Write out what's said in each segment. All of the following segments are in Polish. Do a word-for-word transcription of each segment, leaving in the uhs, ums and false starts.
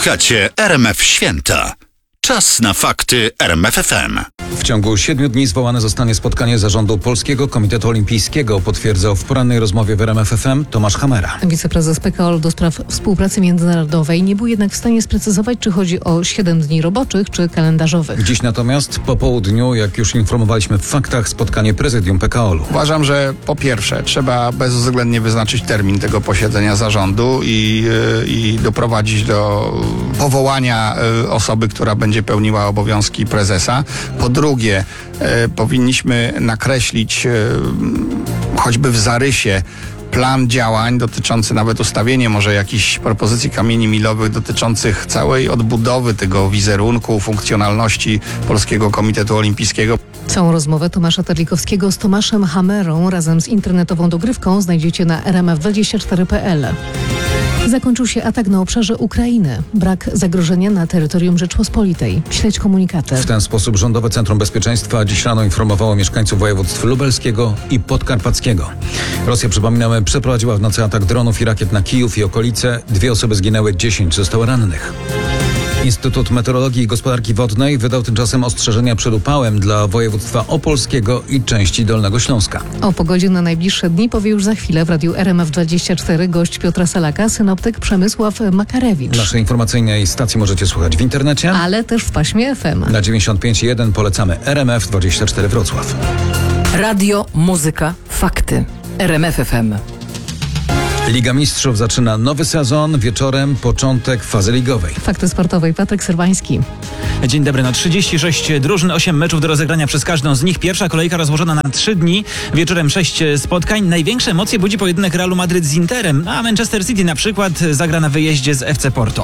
Słuchacie R M F Święta. Czas na fakty R M F F M. W ciągu siedmiu dni zwołane zostanie spotkanie zarządu Polskiego Komitetu Olimpijskiego, potwierdzał w porannej rozmowie w R M F F M Tomasz Hamera. Wiceprezes P K O L do spraw współpracy międzynarodowej nie był jednak w stanie sprecyzować, czy chodzi o siedem dni roboczych, czy kalendarzowych. Dziś natomiast po południu, jak już informowaliśmy w faktach, spotkanie prezydium P K O L-u. Uważam, że po pierwsze trzeba bezwzględnie wyznaczyć termin tego posiedzenia zarządu i, i doprowadzić do powołania osoby, która będzie pełniła obowiązki prezesa. Po drugie, e, powinniśmy nakreślić e, choćby w zarysie plan działań dotyczący nawet ustawienia może jakichś propozycji kamieni milowych dotyczących całej odbudowy tego wizerunku, funkcjonalności Polskiego Komitetu Olimpijskiego. Całą rozmowę Tomasza Terlikowskiego z Tomaszem Hamerą razem z internetową dogrywką znajdziecie na r m f dwadzieścia cztery kropka p l. Zakończył się atak na obszarze Ukrainy. Brak zagrożenia na terytorium Rzeczpospolitej. Śledź komunikaty. W ten sposób Rządowe Centrum Bezpieczeństwa dziś rano informowało mieszkańców województw lubelskiego i podkarpackiego. Rosja, przypominamy, przeprowadziła w nocy atak dronów i rakiet na Kijów i okolice. Dwie osoby zginęły, dziesięć zostało rannych. Instytut Meteorologii i Gospodarki Wodnej wydał tymczasem ostrzeżenia przed upałem dla województwa opolskiego i części Dolnego Śląska. O pogodzie na najbliższe dni powie już za chwilę w radiu R M F dwadzieścia cztery gość Piotra Salaka, synoptyk Przemysław Makarewicz. Naszej informacyjnej stacji możecie słuchać w internecie, ale też w paśmie F M. Na dziewięćdziesiąt pięć jeden polecamy R M F dwadzieścia cztery Wrocław. Radio, muzyka, fakty. R M F F M. Liga Mistrzów zaczyna nowy sezon. Wieczorem początek fazy ligowej. Fakty sportowej. Patryk Serwański. Dzień dobry. No trzydzieści sześć drużyn, osiem meczów do rozegrania przez każdą z nich. Pierwsza kolejka rozłożona na trzy dni. Wieczorem sześć spotkań. Największe emocje budzi pojedynek Realu Madryt z Interem, a Manchester City na przykład zagra na wyjeździe z F C Porto.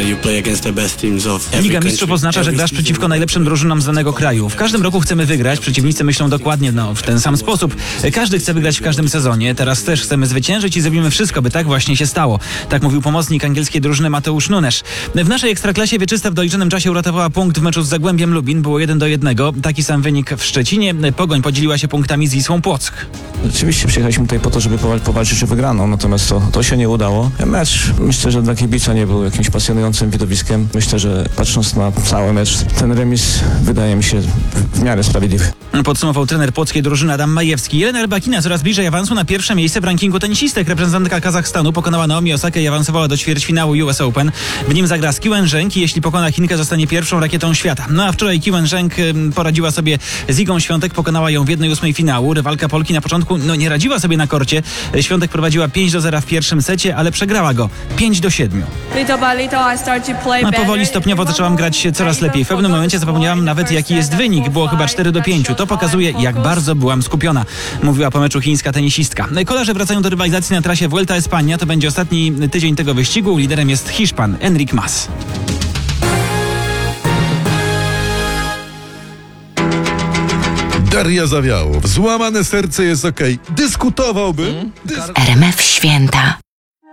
Liga Mistrzów oznacza, że grasz przeciwko najlepszym drużynom z danego kraju. W każdym roku chcemy wygrać. Przeciwnicy myślą dokładnie no, w ten sam sposób. Każdy chce wygrać w każdym sezonie. Teraz też chcemy zwyciężyć i zrobimy wszystko, by tak właśnie się stało. Tak mówił pomocnik angielskiej drużyny Mateusz Nunes. W naszej ekstraklasie Wieczysta w doliczonym czasie uratowała punkt w meczu z Zagłębiem Lubin. Było jeden do jednego. Taki sam wynik w Szczecinie. Pogoń podzieliła się punktami z Wisłą Płock. Oczywiście przyjechaliśmy tutaj po to, żeby powalczyć o wygraną, natomiast to, to się nie udało. Mecz, myślę, że dla kibica nie był jakimś pasjonującym widowiskiem. Myślę, że patrząc na cały mecz, ten remis wydaje mi się w, w miarę sprawiedliwy. Podsumował trener płockiej drużyny Adam Majewski. Jelena Rybakina coraz bliżej awansu na pierwsze miejsce w rankingu tenisistek. Reprezentantka Kazachstanu pokonała Naomi Osakę i awansowała do ćwierćfinału U S Open. W nim zagra z Kiwen Zheng i jeśli pokona Chinkę, zostanie pierwszą rakietą świata. No a wczoraj Kiwen Zheng poradziła sobie z Igą Świątek, pokonała ją w jednej ósmej finału. Rywalka Polki na początku no nie radziła sobie na korcie. Świątek prowadziła pięć do zera w pierwszym secie, ale przegrała go pięć do siedmiu. No, powoli stopniowo zaczęłam grać się coraz lepiej. W pewnym momencie zapomniałam nawet, jaki jest wynik. Było chyba cztery do pięciu. To pokazuje, jak bardzo byłam skupiona, mówiła po meczu chińska tenisistka. Kolarze wracają do rywalizacji na trasie Vuelta Espania. To będzie ostatni tydzień tego wyścigu. Liderem jest Hiszpan Enric Mas. Daria Zawiałow. Złamane serce jest okej. Okay. Dyskutowałbym. Dys- R M F Święta.